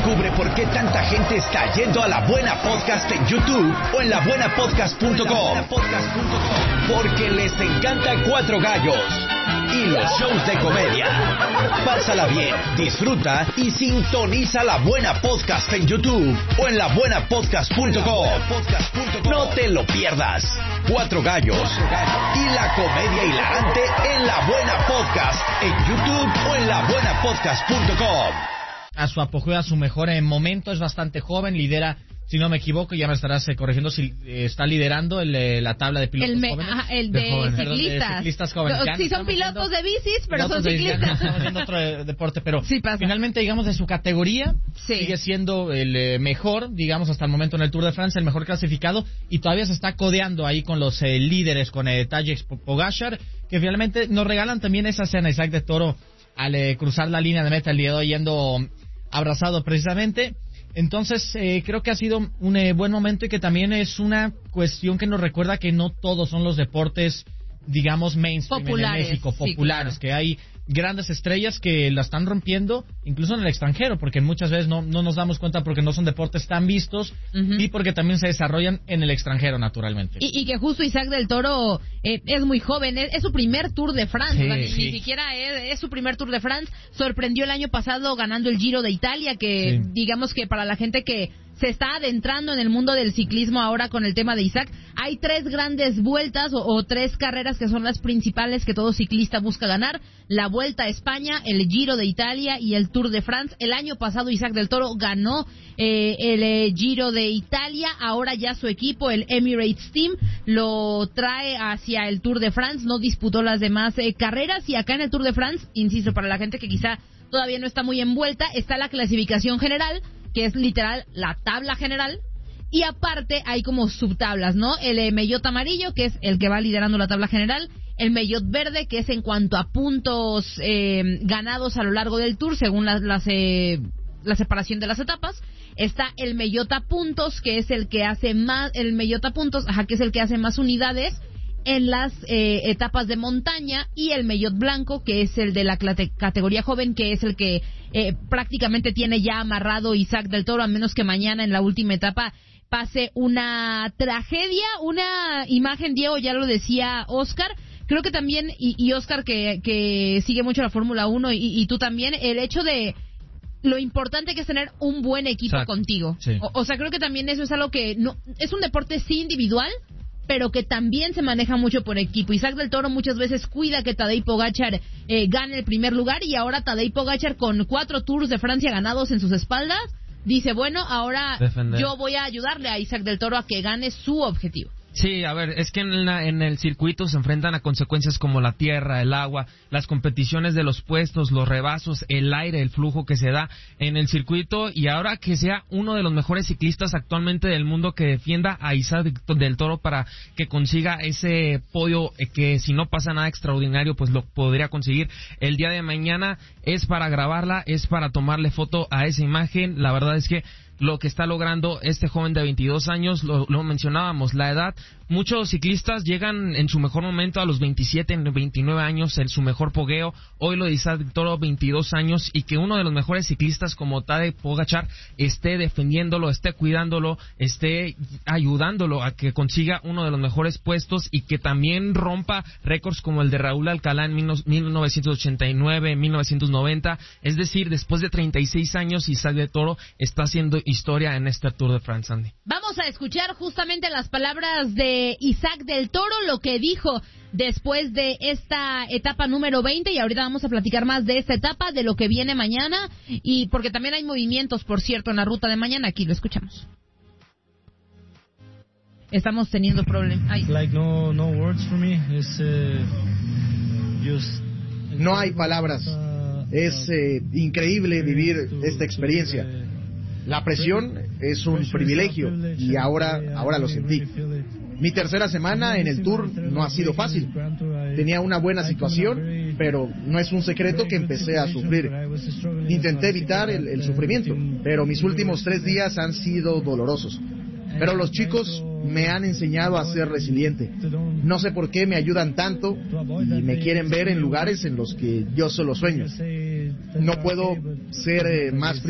Descubre por qué tanta gente está yendo a La Buena Podcast en YouTube o en labuenapodcast.com. Porque les encanta Cuatro Gallos y los shows de comedia. Pásala bien, disfruta y sintoniza La Buena Podcast en YouTube o en labuenapodcast.com. No te lo pierdas. Cuatro Gallos y la comedia hilarante en La Buena Podcast en YouTube o en labuenapodcast.com. A su apogeo, a su mejor momento, es bastante joven, lidera, si no me equivoco, ya me estarás corrigiendo, si está liderando la tabla de pilotos jóvenes. El de ciclistas. jóvenes. De ciclistas jóvenes. Sí, son pilotos de bicis, pero son ciclistas. Estamos viendo otro deporte, pero sí finalmente, digamos, de su categoría, sigue siendo el mejor, digamos, hasta el momento en el Tour de Francia, el mejor clasificado, y todavía se está codeando ahí con los líderes, con Tadej Pogačar, que finalmente nos regalan también esa escena, Isaac del Toro, al cruzar la línea de meta el día de hoy, yendo abrazado precisamente. Entonces creo que ha sido un buen momento y que también es una cuestión que nos recuerda que no todos son los deportes, digamos, mainstream populares, en México, populares, sí, claro. Que hay grandes estrellas que la están rompiendo, incluso en el extranjero, porque muchas veces no nos damos cuenta porque no son deportes tan vistos y porque también se desarrollan en el extranjero, naturalmente. Y que justo Isaac del Toro es muy joven, es su primer Tour de France, ni siquiera es su primer Tour de France. Sorprendió el año pasado ganando el Giro de Italia, que digamos que para la gente que se está adentrando en el mundo del ciclismo ahora con el tema de Isaac, hay 3 grandes vueltas o 3 carreras que son las principales que todo ciclista busca ganar: la Vuelta a España, el Giro de Italia y el Tour de France. El año pasado Isaac del Toro ganó el Giro de Italia, ahora ya su equipo, el Emirates Team, lo trae hacia el Tour de France, no disputó las demás carreras, y acá en el Tour de France, insisto, para la gente que quizá todavía no está muy envuelta, está la clasificación general, que es literal la tabla general, y aparte hay como subtablas, ¿no? El maillot amarillo, que es el que va liderando la tabla general, el maillot verde, que es en cuanto a puntos ganados a lo largo del Tour, según la separación de las etapas. Está el maillot a puntos, que es el que hace más, que es el que hace más unidades en las etapas de montaña, y el maillot blanco, que es el de la categoría joven, que es el que prácticamente tiene ya amarrado Isaac del Toro, a menos que mañana en la última etapa pase una tragedia, una imagen. Diego, ya lo decía Oscar, creo que también, y Oscar que sigue mucho la Fórmula 1, y tú también, el hecho de lo importante que es tener un buen equipo contigo. Sí. O sea, creo que también eso es algo que no es un deporte sí individual, pero que también se maneja mucho por equipo. Isaac del Toro muchas veces cuida que Tadej Pogačar gane el primer lugar, y ahora Tadej Pogačar, con 4 Tours de Francia ganados en sus espaldas, dice, bueno, ahora yo voy a ayudarle a Isaac del Toro a que gane su objetivo. Sí, a ver, es que en el circuito se enfrentan a consecuencias como la tierra, el agua, las competiciones de los puestos, los rebasos, el aire, el flujo que se da en el circuito, y ahora que sea uno de los mejores ciclistas actualmente del mundo que defienda a Isaac del Toro para que consiga ese podio que, si no pasa nada extraordinario, pues lo podría conseguir el día de mañana. Es para grabarla, es para tomarle foto a esa imagen. La verdad es que lo que está logrando este joven de 22 años, lo mencionábamos, la edad. Muchos ciclistas llegan en su mejor momento a los 27, 29 años, en su mejor pogueo. Hoy lo de Isaac del Toro, 22 años, y que uno de los mejores ciclistas como Tadej Pogačar esté defendiéndolo, esté cuidándolo, esté ayudándolo a que consiga uno de los mejores puestos, y que también rompa récords como el de Raúl Alcalá en 1989, 1990. Es decir, después de 36 años, Isaac del Toro está haciendo historia en este Tour de France, Andy. Vamos a escuchar justamente las palabras de Isaac del Toro, lo que dijo después de esta etapa número 20, y ahorita vamos a platicar más de esta etapa, de lo que viene mañana, y porque también hay movimientos, por cierto, en la ruta de mañana. Aquí lo escuchamos. Estamos teniendo problemas. No hay palabras. Es increíble vivir esta experiencia. La presión es un privilegio, y ahora lo sentí. Mi tercera semana en el Tour no ha sido fácil. Tenía una buena situación, pero no es un secreto que empecé a sufrir. Intenté evitar el sufrimiento, pero mis últimos 3 días han sido dolorosos. Pero los chicos me han enseñado a ser resiliente. No sé por qué me ayudan tanto y me quieren ver en lugares en los que yo solo sueño. No puedo ser más